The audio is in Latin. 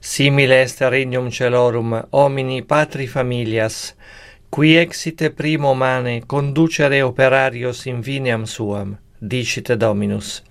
Simile est regnum celorum homini patri familias, qui exite primo mane conducere operarios in viniam suam, dicite Dominus.